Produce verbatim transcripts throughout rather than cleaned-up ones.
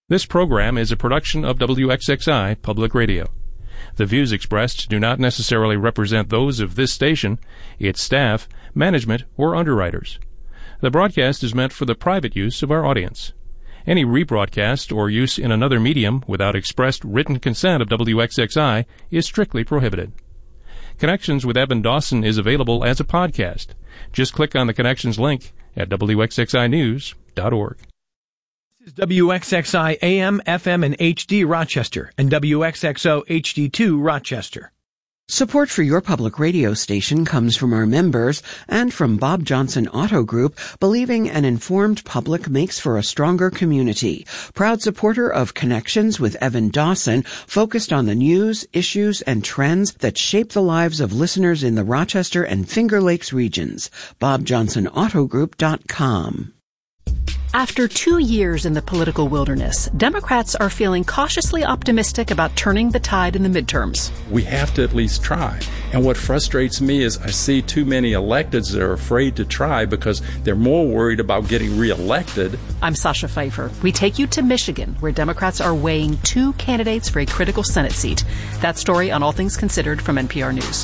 This program is a production of W X X I Public Radio. The views expressed do not necessarily represent those of this station, its staff, management, or underwriters. The broadcast is meant for the private use of our audience. Any rebroadcast or use in another medium without expressed written consent of W X X I is strictly prohibited. Connections with Evan Dawson is available as a podcast. Just click on the Connections link at W X X I news dot org. This is W X X I A M, F M, and H D Rochester, and W X X O H D two Rochester. Support for your public radio station comes from our members and from Bob Johnson Auto Group, believing an informed public makes for a stronger community. Proud supporter of Connections with Evan Dawson, focused on the news, issues, and trends that shape the lives of listeners in the Rochester and Finger Lakes regions. bob johnson auto group dot com. After two years in the political wilderness, Democrats are feeling cautiously optimistic about turning the tide in the midterms. We have to at least try. And what frustrates me is I see too many electeds that are afraid to try because they're more worried about getting reelected. I'm Sasha Pfeiffer. We take you to Michigan, where Democrats are weighing two candidates for a critical Senate seat. That story on All Things Considered from N P R News.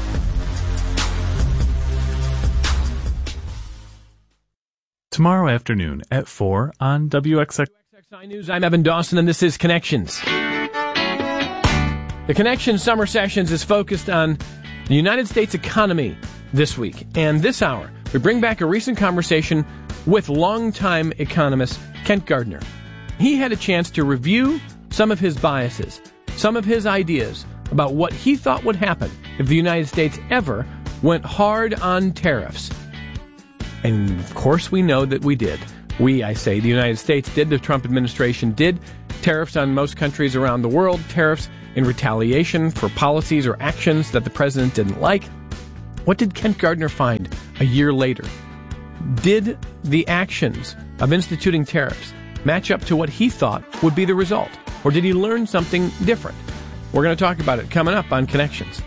Tomorrow afternoon at four on W X X I News, I'm Evan Dawson, and this is Connections. The Connections Summer Sessions is focused on the United States economy this week. And this hour, we bring back a recent conversation with longtime economist Kent Gardner. He had a chance to review some of his biases, some of his ideas about what he thought would happen if the United States ever went hard on tariffs. And, of course, we know that we did. We, I say, the United States did, the Trump administration did. Tariffs on most countries around the world, tariffs in retaliation for policies or actions that the president didn't like. What did Kent Gardner find a year later? Did the actions of instituting tariffs match up to what he thought would be the result? Or did he learn something different? We're going to talk about it coming up on Connections.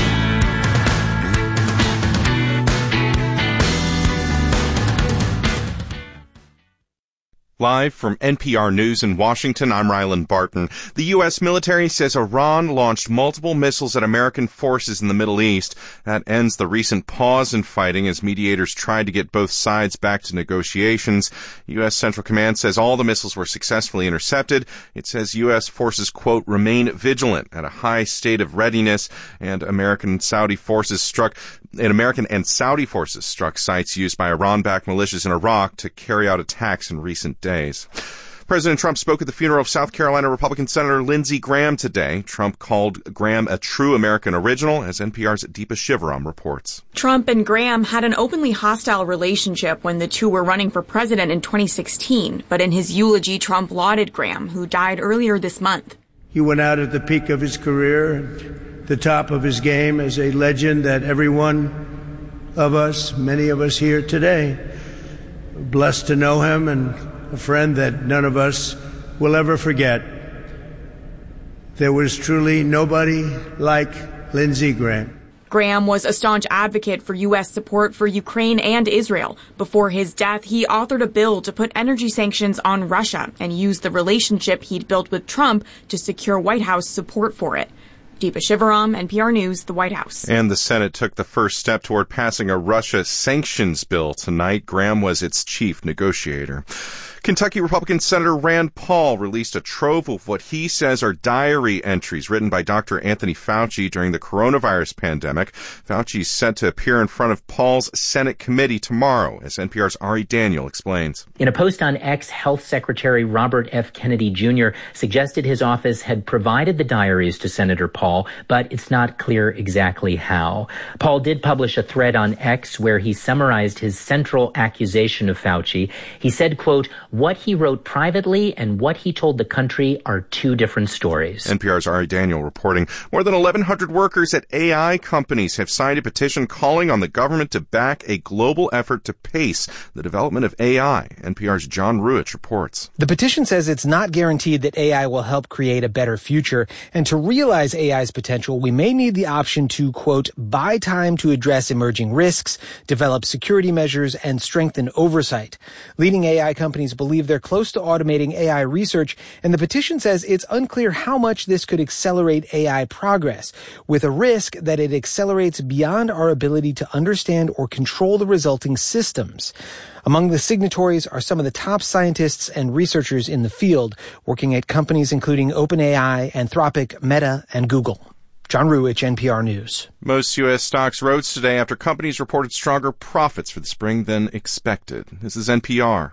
Live from N P R News in Washington, I'm Ryland Barton. The U S military says Iran launched multiple missiles at American forces in the Middle East. That ends the recent pause in fighting as mediators tried to get both sides back to negotiations. U S Central Command says all the missiles were successfully intercepted. It says U S forces, quote, remain vigilant at a high state of readiness, and American and Saudi forces struck, and American and Saudi forces struck sites used by Iran-backed militias in Iraq to carry out attacks in recent days. Days. President Trump spoke at the funeral of South Carolina Republican Senator Lindsey Graham today. Trump called Graham a true American original, as N P R's Deepa Shivaram reports. Trump and Graham had an openly hostile relationship when the two were running for president in twenty sixteen. But in his eulogy, Trump lauded Graham, who died earlier this month. He went out at the peak of his career, the top of his game, as a legend that every one of us, many of us here today, are blessed to know him, and a friend that none of us will ever forget. There was truly nobody like Lindsey Graham. Graham was a staunch advocate for U S support for Ukraine and Israel. Before his death, he authored a bill to put energy sanctions on Russia and used the relationship he'd built with Trump to secure White House support for it. Deepa Shivaram, N P R News, the White House. And the Senate took the first step toward passing a Russia sanctions bill tonight. Graham was its chief negotiator. Kentucky Republican Senator Rand Paul released a trove of what he says are diary entries written by Doctor Anthony Fauci during the coronavirus pandemic. Fauci is set to appear in front of Paul's Senate committee tomorrow, as N P R's Ari Daniel explains. In a post on X, Health Secretary Robert F. Kennedy Junior suggested his office had provided the diaries to Senator Paul, but it's not clear exactly how. Paul did publish a thread on X where he summarized his central accusation of Fauci. He said, quote, what he wrote privately and what he told the country are two different stories. N P R's Ari Daniel reporting. More than eleven hundred workers at A I companies have signed a petition calling on the government to back a global effort to pace the development of A I. N P R's John Ruich reports. The petition says it's not guaranteed that A I will help create a better future, and to realize A I's potential, we may need the option to, quote, buy time to address emerging risks, develop security measures, and strengthen oversight. Leading A I companies believe they're close to automating A I research, and the petition says it's unclear how much this could accelerate A I progress, with a risk that it accelerates beyond our ability to understand or control the resulting systems. Among the signatories are some of the top scientists and researchers in the field, working at companies including OpenAI, Anthropic, Meta, and Google. John Ruwitch, N P R News. Most U S stocks rose today after companies reported stronger profits for the spring than expected. This is N P R.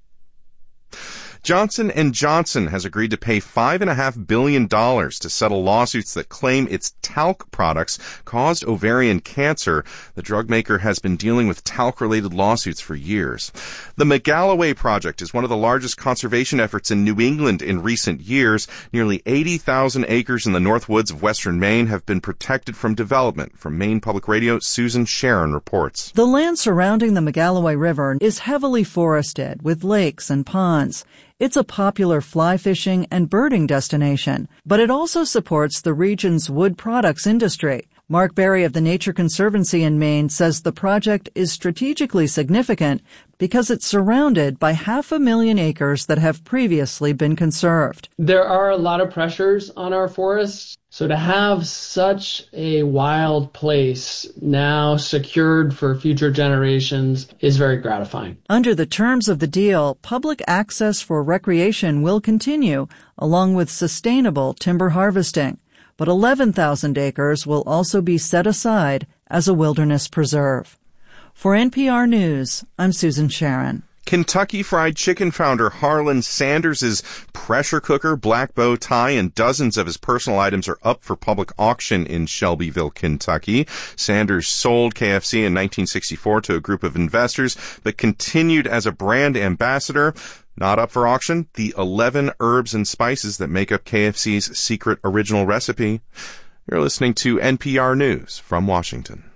Johnson and Johnson has agreed to pay five point five billion dollars to settle lawsuits that claim its talc products caused ovarian cancer. The drug maker has been dealing with talc-related lawsuits for years. The McGalloway Project is one of the largest conservation efforts in New England in recent years. Nearly eighty thousand acres in the North Woods of western Maine have been protected from development. From Maine Public Radio, Susan Sharon reports. The land surrounding the McGalloway River is heavily forested with lakes and ponds. It's a popular fly fishing and birding destination, but it also supports the region's wood products industry. Mark Berry of the Nature Conservancy in Maine says the project is strategically significant because it's surrounded by half a million acres that have previously been conserved. There are a lot of pressures on our forests, so to have such a wild place now secured for future generations is very gratifying. Under the terms of the deal, public access for recreation will continue, along with sustainable timber harvesting. But eleven thousand acres will also be set aside as a wilderness preserve. For N P R News, I'm Susan Sharon. Kentucky Fried Chicken founder Harlan Sanders' pressure cooker, black bow tie, and dozens of his personal items are up for public auction in Shelbyville, Kentucky. Sanders sold K F C in nineteen sixty-four to a group of investors, but continued as a brand ambassador. Not up for auction, the eleven herbs and spices that make up K F C's secret original recipe. You're listening to N P R News from Washington.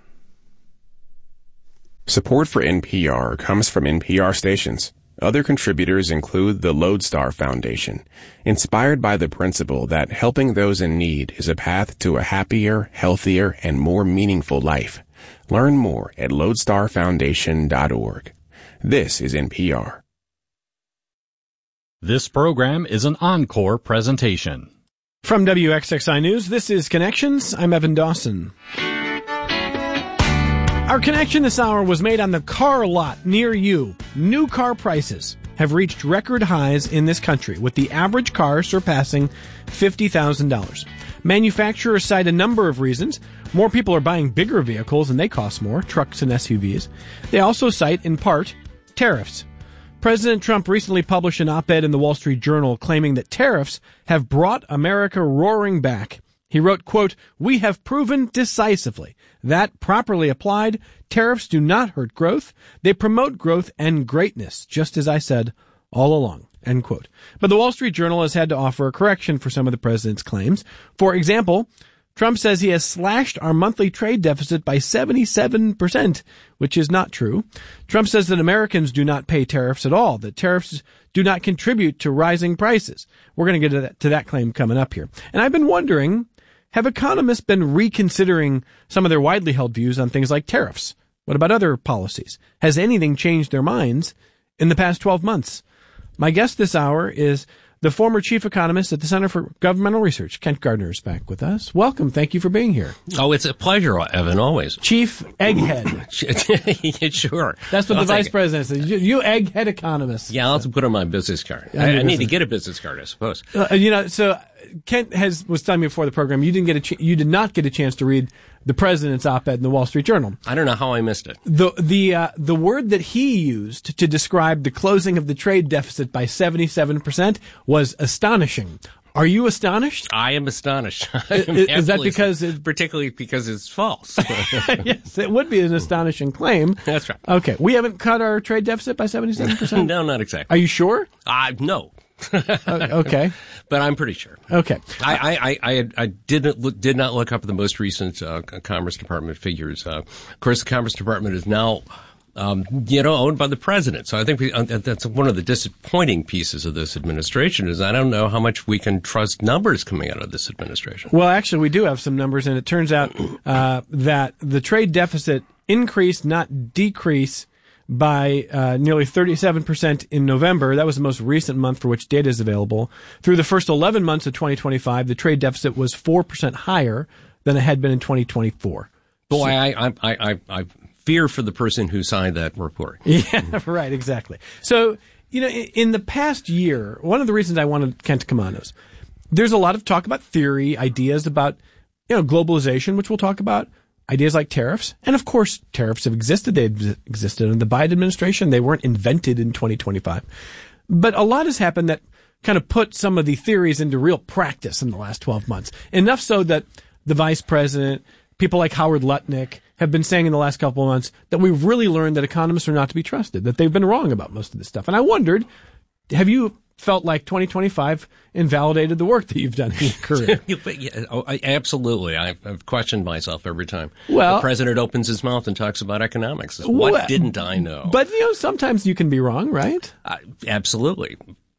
Support for N P R comes from N P R stations. Other contributors include the Lodestar Foundation, inspired by the principle that helping those in need is a path to a happier, healthier, and more meaningful life. Learn more at lodestar foundation dot org. This is N P R. This program is an encore presentation. From W X X I News, this is Connections. I'm Evan Dawson. Our connection this hour was made on the car lot near you. New car prices have reached record highs in this country, with the average car surpassing fifty thousand dollars. Manufacturers cite a number of reasons. More people are buying bigger vehicles and they cost more, trucks and S U Vs. They also cite, in part, tariffs. President Trump recently published an op-ed in the Wall Street Journal claiming that tariffs have brought America roaring back. He wrote, quote, "We have proven decisively that, properly applied, tariffs do not hurt growth. They promote growth and greatness, just as I said all along," end quote. But the Wall Street Journal has had to offer a correction for some of the president's claims. For example, Trump says he has slashed our monthly trade deficit by seventy-seven percent, which is not true. Trump says that Americans do not pay tariffs at all, that tariffs do not contribute to rising prices. We're going to get to that, to that claim coming up here. And I've been wondering, have economists been reconsidering some of their widely held views on things like tariffs? What about other policies? Has anything changed their minds in the past twelve months? My guest this hour is the former chief economist at the Center for Governmental Research. Kent Gardner is back with us. Welcome. Thank you for being here. Oh, it's a pleasure, Evan, always. Chief Egghead. Sure. That's what I'll the vice president says. You, you egghead economist. Yeah, I'll have to put on my business card. I, I need to get a business card, I suppose. Uh, you know, so Kent has was telling me before the program you didn't get a ch- you did not get a chance to read the president's op-ed in the Wall Street Journal. I don't know how I missed it. The the uh, the word that he used to describe the closing of the trade deficit by seventy-seven percent was astonishing. Are you astonished? I am astonished. Is, is that because it, particularly because it's false? Yes, it would be an astonishing claim. That's right. Okay, we haven't cut our trade deficit by seventy-seven percent? No, not exactly. Are you sure? Uh, no. Okay. But I'm pretty sure. Okay. I, I, I, I didn't look, did not look up the most recent uh, Commerce Department figures. Uh, of course, the Commerce Department is now, um, you know, owned by the president. So I think we, uh, that's one of the disappointing pieces of this administration is I don't know how much we can trust numbers coming out of this administration. Well, actually, we do have some numbers, and it turns out uh, that the trade deficit increased, not decrease, by uh, nearly thirty-seven percent in November. That was the most recent month for which data is available. Through the first eleven months of twenty twenty-five, the trade deficit was four percent higher than it had been in twenty twenty-four. Boy, so, I, I, I, I fear for the person who signed that report. Yeah, right, exactly. So, you know, in the past year, one of the reasons I wanted Kent to come on is there's a lot of talk about theory, ideas about, you know, globalization, which we'll talk about, ideas like tariffs. And of course, tariffs have existed. They've existed in the Biden administration. They weren't invented in twenty twenty-five. But a lot has happened that kind of put some of the theories into real practice in the last twelve months. Enough so that the vice president, people like Howard Lutnick, have been saying in the last couple of months that we've really learned that economists are not to be trusted, that they've been wrong about most of this stuff. And I wondered, have you felt like twenty twenty-five invalidated the work that you've done in your career? yeah, oh, I, absolutely. I've, I've questioned myself every time well, the president opens his mouth and talks about economics. What well, didn't I know? But, you know, sometimes you can be wrong, right? Uh, absolutely.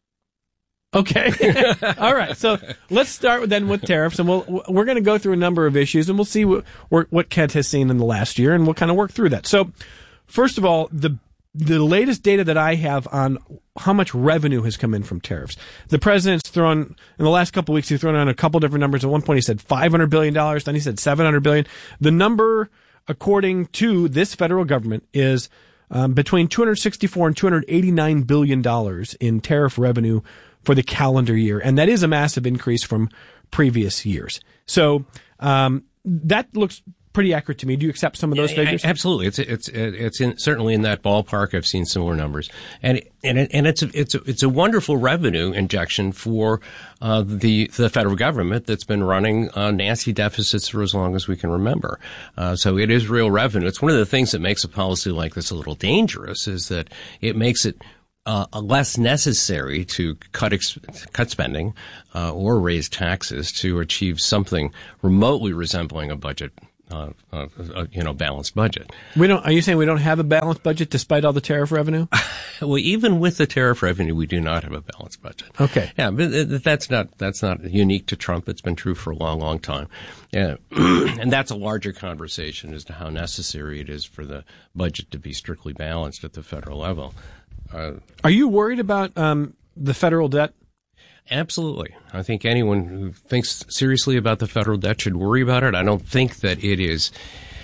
Okay. All right. So let's start then with tariffs, and we'll, we're going to go through a number of issues, and we'll see what, what Kent has seen in the last year, and we'll kind of work through that. So first of all, the the latest data that I have on how much revenue has come in from tariffs. The president's thrown, in the last couple of weeks, he's thrown out a couple different numbers. At one point he said five hundred billion dollars, then he said seven hundred billion dollars. The number, according to this federal government, is um, between two hundred sixty-four and two hundred eighty-nine billion dollars in tariff revenue for the calendar year. And that is a massive increase from previous years. So um, that looks pretty accurate to me. Do you accept some of those figures? Absolutely. It's it's it's in, certainly in that ballpark. I've seen similar numbers, and and and it's a, it's a, it's a wonderful revenue injection for uh, the the federal government that's been running uh, nasty deficits for as long as we can remember. Uh, so it is real revenue. It's one of the things that makes a policy like this a little dangerous, is that it makes it Uh, less necessary to cut ex- cut spending uh, or raise taxes to achieve something remotely resembling a budget, uh, uh, uh, you know, balanced budget. We don't. Are you saying we don't have a balanced budget despite all the tariff revenue? Well, even with the tariff revenue, we do not have a balanced budget. Okay. Yeah, but that's not that's not unique to Trump. It's been true for a long, long time. Yeah, and that's a larger conversation as to how necessary it is for the budget to be strictly balanced at the federal level. Uh, Are you worried about um, the federal debt? Absolutely. I think anyone who thinks seriously about the federal debt should worry about it. I don't think that it is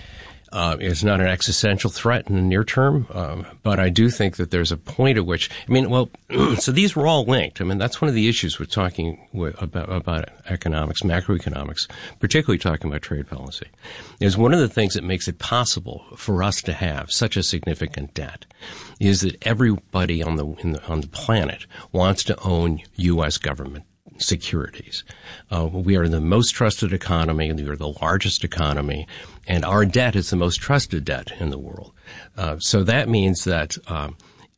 uh, is not an existential threat in the near term, um, but I do think that there's a point at which, I mean, well, so these were all linked. I mean, that's one of the issues with talking with, about, about economics, macroeconomics, particularly talking about trade policy, is one of the things that makes it possible for us to have such a significant debt is that everybody on the, in the on the planet wants to own U S government securities. Uh, we are the most trusted economy. We are the largest economy, and our debt is the most trusted debt in the world. Uh, so that means that um,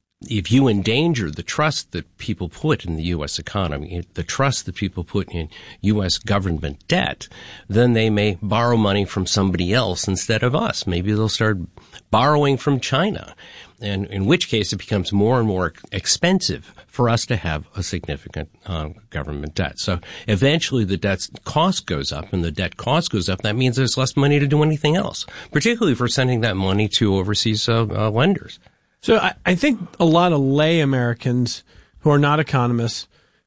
if you endanger the trust that people put in the U S economy, the trust that people put in U S government debt, then they may borrow money from somebody else instead of us. Maybe they'll start borrowing from China, and in which case it becomes more and more expensive for us to have a significant uh, government debt. So eventually the debt cost goes up, and the debt cost goes up. That means there's less money to do anything else, particularly for sending that money to overseas uh, uh, lenders. So I, I think a lot of lay Americans who are not economists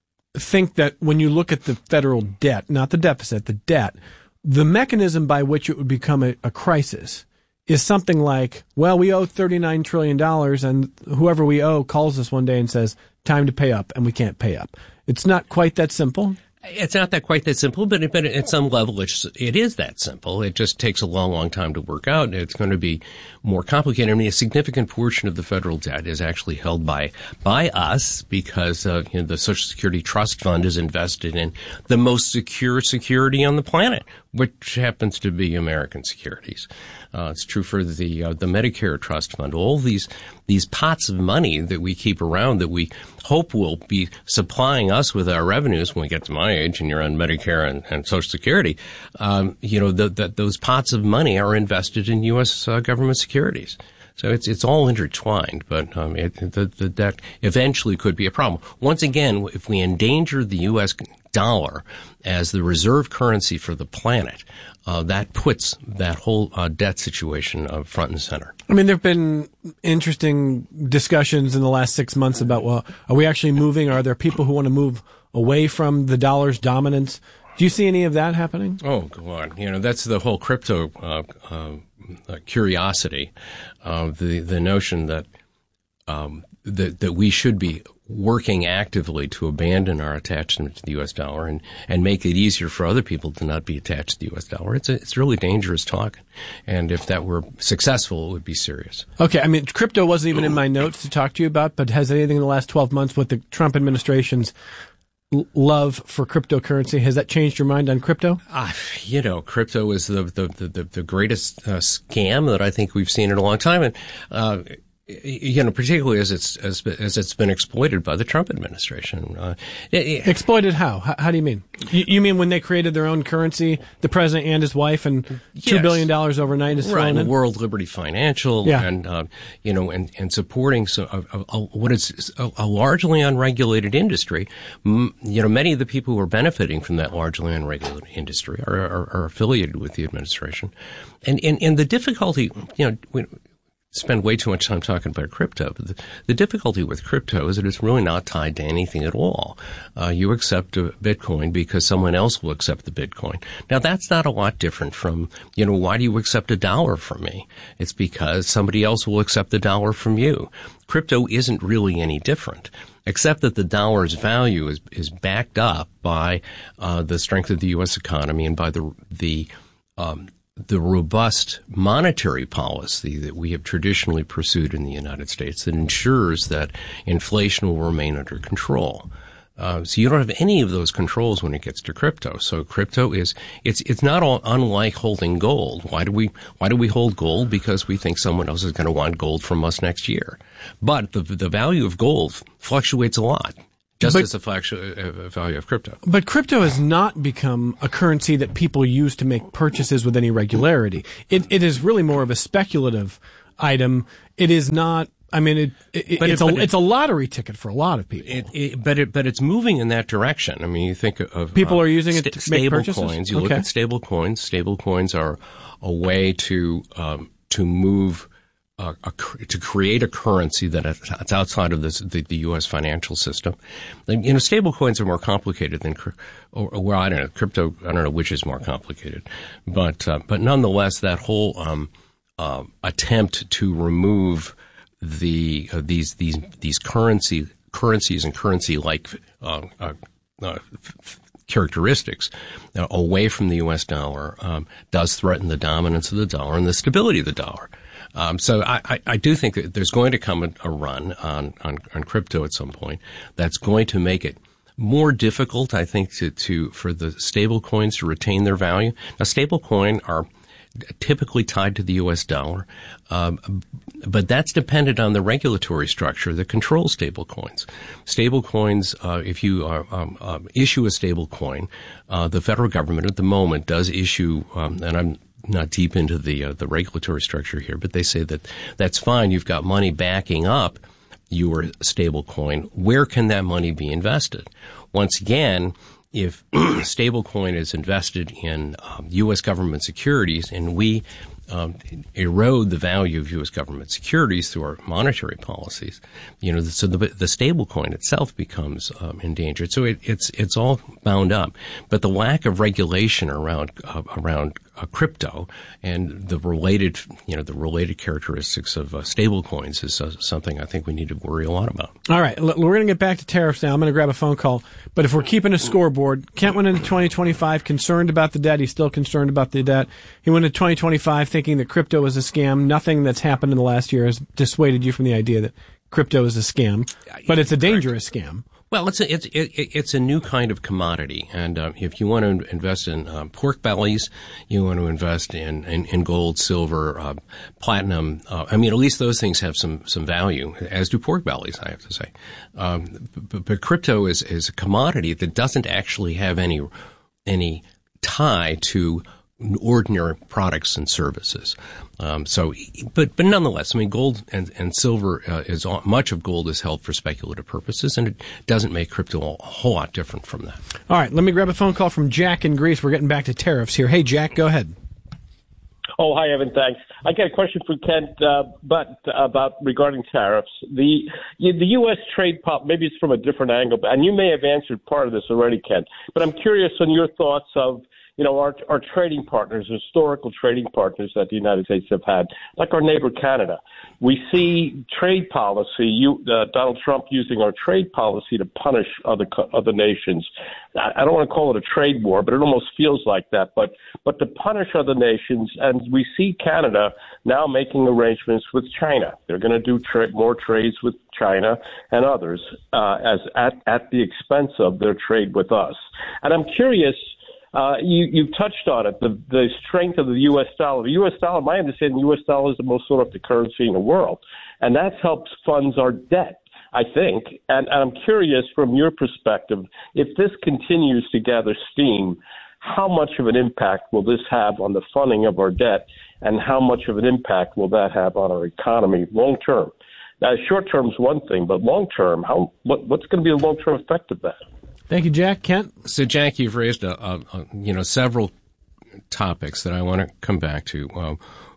think that when you look at the federal debt, not the deficit, the debt, the mechanism by which it would become a, a crisis is something like, well, we owe thirty-nine trillion dollars, and whoever we owe calls us one day and says, time to pay up, and we can't pay up. It's not quite that simple. It's not that quite that simple, but, but at some level it's, it is that simple. It just takes a long, long time to work out. It's going to be more complicated. I mean, a significant portion of the federal debt is actually held by by us because uh, you know, the Social Security Trust Fund is invested in the most secure security on the planet, which happens to be American securities. Uh, it's true for the uh, the Medicare Trust Fund. All these these pots of money that we keep around that we hope will be supplying us with our revenues when we get to my age and you're on Medicare and, and Social Security. Um, you know, the, the, those pots of money are invested in U S uh, government securities. So it's it's all intertwined, but um, it, the, the, that eventually could be a problem. Once again, if we endanger the U S dollar as the reserve currency for the planet, uh, that puts that whole uh, debt situation uh, front and center. I mean, there have been interesting discussions in the last six months about, well, are we actually moving? Are there people who want to move away from the dollar's dominance? Do you see any of that happening? Oh, go on. You know, that's the whole crypto uh, uh, uh, curiosity, uh, the the notion that um, that that we should be working actively to abandon our attachment to the U S dollar and, and make it easier for other people to not be attached to the U S dollar. It's a, it's really dangerous talk. And if that were successful, it would be serious. Okay. I mean, crypto wasn't even in my notes to talk to you about, but has anything in the last twelve months with the Trump administration's l- love for cryptocurrency, has that changed your mind on crypto? Uh, you know, crypto is the, the, the, the greatest uh, scam that I think we've seen in a long time. And, uh, you know, particularly as it's as, as it's been exploited by the Trump administration. Uh, it, it, exploited how? how? How do you mean? You, you mean when they created their own currency, the president and his wife, and two yes. billion dollars overnight is thrown right, in? World Liberty Financial, yeah. and uh, you know, and and supporting so a, a, a, what is a, a largely unregulated industry. M- you know, many of the people who are benefiting from that largely unregulated industry are are, are affiliated with the administration, and and and the difficulty, you know. We, spend way too much time talking about crypto. But the, the difficulty with crypto is that it's really not tied to anything at all. Uh, you accept a Bitcoin because someone else will accept the Bitcoin. Now, that's not a lot different from, you know, why do you accept a dollar from me? It's because somebody else will accept the dollar from you. Crypto isn't really any different, except that the dollar's value is, is backed up by uh, the strength of the U S economy and by the, the um the robust monetary policy that we have traditionally pursued in the United States that ensures that inflation will remain under control. Uh, so you don't have any of those controls when it gets to crypto. So crypto is, it's, it's not all unlike holding gold. Why do we, why do we hold gold? Because we think someone else is going to want gold from us next year. But the, the value of gold fluctuates a lot. Just but, as a value of crypto. But crypto has not become a currency that people use to make purchases with any regularity. It, it is really more of a speculative item. It is not, I mean, it, it, it's, it, a, it, it's a lottery ticket for a lot of people. It, it, but, it, but it's moving in that direction. I mean, you think of... People uh, are using it st- to make stable purchases? Coins. You okay. look at stable coins. Stable coins are a way to um, to move... Uh, a, to create a currency that it's outside of this, the, the U S financial system. And, you know, stable coins are more complicated than, or, or well, I don't know, crypto, I don't know which is more complicated. But, uh, but nonetheless, that whole, um, uh, attempt to remove the, uh, these, these, these currency, currencies and currency-like, uh, uh, uh f- characteristics uh, away from the U S dollar, um, does threaten the dominance of the dollar and the stability of the dollar. Um, so I, I, I do think that there's going to come a, a run on, on, on crypto at some point that's going to make it more difficult, I think, to, to for the stable coins to retain their value. Now, stable coin are typically tied to the U S dollar, um, but that's dependent on the regulatory structure that controls stable coins. Stable coins, uh, if you uh, um, um, issue a stable coin, uh, the federal government at the moment does issue, um, and I'm not deep into the uh, the regulatory structure here, but they say that that's fine. You've got money backing up your stable coin. Where can that money be invested? Once again, if stable coin is invested in um, U S government securities and we um, erode the value of U S government securities through our monetary policies, you know, so the, the stable coin itself becomes um, endangered. So it, it's it's all bound up. But the lack of regulation around uh, around uh, crypto and the related, you know, the related characteristics of uh, stable coins is uh, something I think we need to worry a lot about. All right, we're going to get back to tariffs now. I'm going to grab a phone call. But if we're keeping a scoreboard, Kent went into twenty twenty-five concerned about the debt. He's still concerned about the debt. He went into twenty twenty-five thinking that crypto was a scam. Nothing that's happened in the last year has dissuaded you from the idea that crypto is a scam. But it's a dangerous scam. Well, it's a, it's it, it's a new kind of commodity, and uh, if you want to invest in um, pork bellies, you want to invest in in, in gold, silver, uh, platinum. Uh, I mean, at least those things have some some value, as do pork bellies. I have to say, um, but, but crypto is is a commodity that doesn't actually have any any tie to ordinary products and services. Um, so, but but nonetheless, I mean, gold and, and silver uh, is all, much of gold is held for speculative purposes, and it doesn't make crypto a whole lot different from that. All right, let me grab a phone call from Jack in Greece. We're getting back to tariffs here. Hey, Jack, go ahead. Oh, hi, Evan. Thanks. I got a question for Kent, uh, but about regarding tariffs. The the U S trade pop, maybe it's from a different angle, and you may have answered part of this already, Kent. But I'm curious on your thoughts of, you know, our our trading partners, historical trading partners that the United States have had, like our neighbor Canada. We see trade policy, you, uh, Donald Trump using our trade policy to punish other other nations. I don't want to call it a trade war, but it almost feels like that. But but to punish other nations, and we see Canada now making arrangements with China. They're going to do tra- more trades with China and others uh, as at at the expense of their trade with us. And I'm curious. Uh, you, you touched on it, the, the strength of the U S dollar. The U S dollar, my understanding, the U S dollar is the most sought after currency in the world, and that helps fund our debt, I think. And, and I'm curious, from your perspective, if this continues to gather steam, how much of an impact will this have on the funding of our debt, and how much of an impact will that have on our economy long term? Now, short term is one thing, but long term, how what, what's going to be the long term effect of that? Thank you, Jack. Kent? So, Jack, you've raised, a, a, a, you know, several topics that I want to come back to. Uh,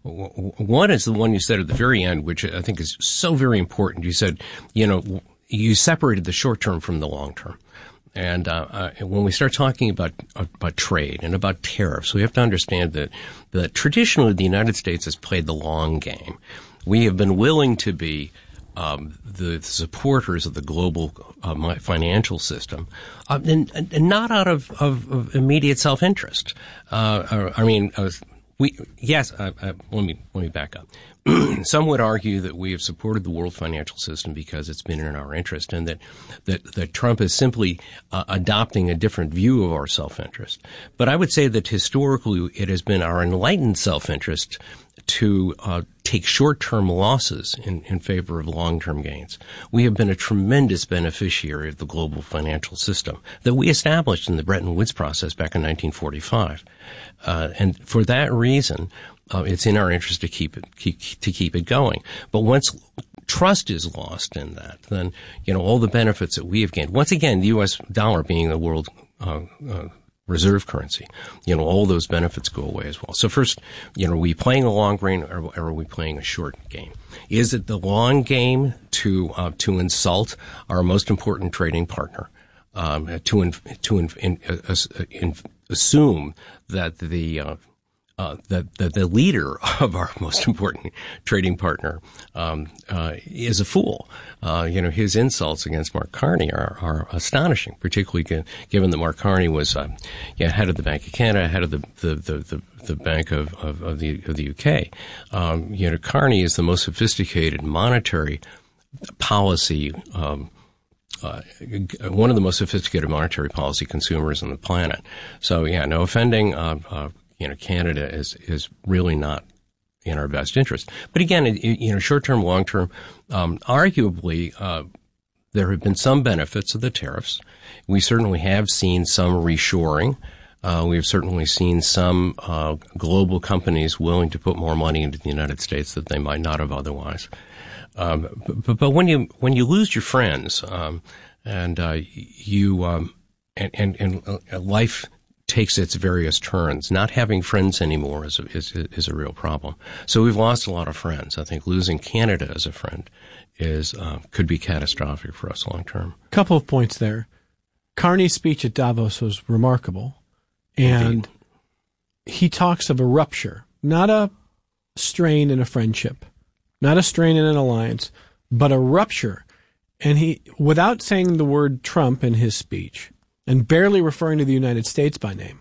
one is the one you said at the very end, which I think is so very important. You said, you know, you separated the short term from the long term. And uh, uh, when we start talking about about trade and about tariffs, we have to understand that, that traditionally the United States has played the long game. We have been willing to be Um, the supporters of the global uh, financial system, uh, and, and not out of, of, of immediate self-interest. Uh, I mean, uh, we yes. Uh, uh, let me let me back up. Some would argue that we have supported the world financial system because it's been in our interest, and that that, that Trump is simply uh, adopting a different view of our self-interest. But I would say that historically it has been our enlightened self-interest to uh, take short-term losses in, in favor of long-term gains. We have been a tremendous beneficiary of the global financial system that we established in the Bretton Woods process back in nineteen forty-five. Uh, and for that reason, uh, it's in our interest to keep it keep, to keep it going. But once trust is lost in that, then, you know, all the benefits that we have gained, once again, the U S dollar being the world uh, uh reserve currency, you know, all those benefits go away as well. So first, you know, are we playing a long game or, or are we playing a short game? Is it the long game to uh, to insult our most important trading partner, um, to in, to in, in, uh, in, assume that the uh, Uh, that, that the leader of our most important trading partner um, uh, is a fool? Uh, you know, his insults against Mark Carney are, are astonishing, particularly g- given that Mark Carney was uh, yeah, head of the Bank of Canada, head of the the the, the, the Bank of, of, of the of the U K. Um, you know, Carney is the most sophisticated monetary policy. Um, Uh, one of the most sophisticated monetary policy consumers on the planet. So, yeah, no offending. Uh, uh, you know, Canada is is really not in our best interest. But again, it, you know, short term, long term, um, arguably, uh, there have been some benefits of the tariffs. We certainly have seen some reshoring. Uh, we have certainly seen some uh, global companies willing to put more money into the United States that they might not have otherwise. Um, but, but when you when you lose your friends, um, and uh, you um, and and, and uh, life takes its various turns, not having friends anymore is a, is is a real problem. So we've lost a lot of friends. I think losing Canada as a friend is uh, could be catastrophic for us long term. Couple of points there. Carney's speech at Davos was remarkable, and Indeed. He talks of a rupture, not a strain in a friendship. Not a strain in an alliance, but a rupture. And he, without saying the word Trump in his speech, and barely referring to the United States by name,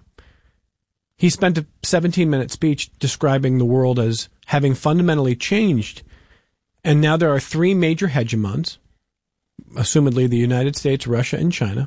he spent a seventeen-minute speech describing the world as having fundamentally changed. And now there are three major hegemons, assumedly the United States, Russia, and China,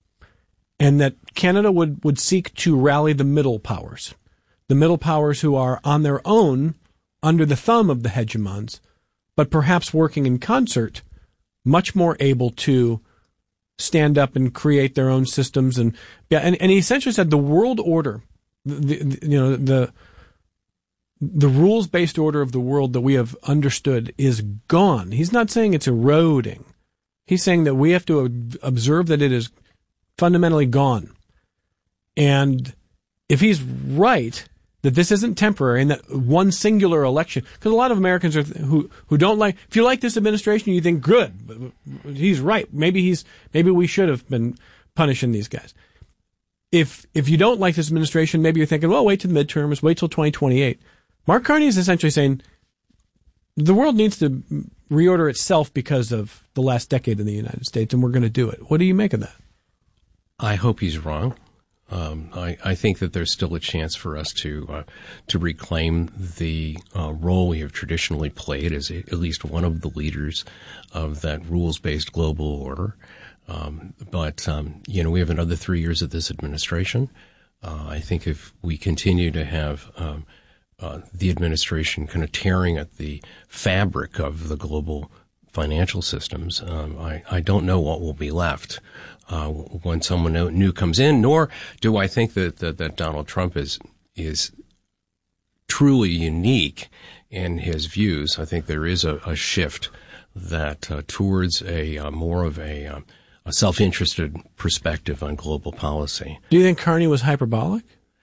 and that Canada would, would seek to rally the middle powers, the middle powers who are on their own under the thumb of the hegemons, but perhaps working in concert, much more able to stand up and create their own systems. And, and, and he essentially said the world order the, the you know the the rules-based order of the world that we have understood is gone. He's not saying it's eroding. He's saying that we have to observe that it is fundamentally gone. And if he's right that this isn't temporary and that one singular election, because a lot of Americans are who who don't like, if you like this administration, you think good, he's right. Maybe he's maybe we should have been punishing these guys. If if you don't like this administration, maybe you're thinking, well, wait till the midterms, wait till twenty twenty-eight. Mark Carney is essentially saying the world needs to reorder itself because of the last decade in the United States, and we're going to do it. What do you make of that? I hope he's wrong. Um, I, I think that there's still a chance for us to uh, to reclaim the uh, role we have traditionally played as a, at least one of the leaders of that rules-based global order. Um, but um, you know, we have another three years of this administration. Uh, I think if we continue to have um, uh, the administration kind of tearing at the fabric of the global financial systems, um, I, I don't know what will be left uh, when someone new comes in. Nor do I think that, that that Donald Trump is is truly unique in his views. I think there is a, a shift that uh, towards a uh, more of a, um, a self-interested perspective on global policy. Do you think Carney was hyperbolic?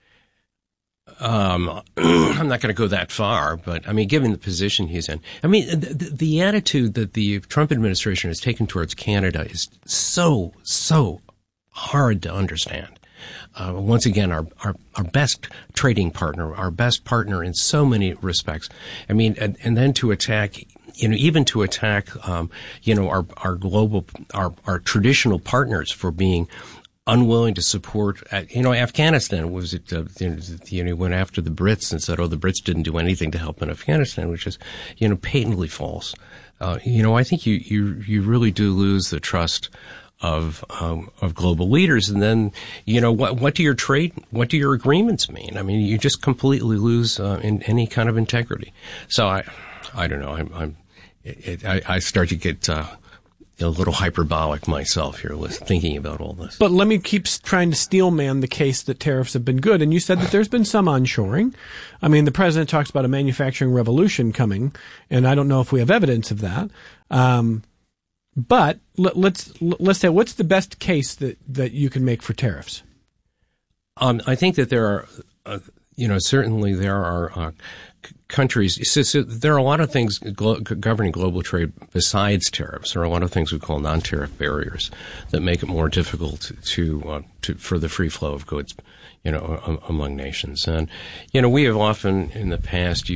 Um, I'm not going to go that far, but I mean, given the position he's in, I mean, the, the attitude that the Trump administration has taken towards Canada is so, so hard to understand. Uh, once again, our, our, our best trading partner, our best partner in so many respects. I mean, and, and then to attack, you know, even to attack, um, you know, our, our global, our, our traditional partners for being unwilling to support, uh, you know, Afghanistan was it, uh, you know, went after the Brits and said, oh, the Brits didn't do anything to help in Afghanistan, which is, you know, patently false. Uh, you know, I think you, you, you really do lose the trust of, um, of global leaders. And then, you know, what, what do your trade, what do your agreements mean? I mean, you just completely lose, uh, in any kind of integrity. So I, I don't know. I'm, I'm, it, I, I start to get, uh, a little hyperbolic myself here with thinking about all this. But let me keep trying to steelman the case that tariffs have been good. And you said that there's been some onshoring. I mean, the president talks about a manufacturing revolution coming, and I don't know if we have evidence of that. Um, but let, let's let's say, what's the best case that, that you can make for tariffs? Um, I think that there are, uh, you know, certainly there are uh, countries, so, so there are a lot of things glo- governing global trade besides tariffs. There are a lot of things we call non-tariff barriers that make it more difficult to, uh, to for the free flow of goods, you know, among nations. And, you know, we have often in the past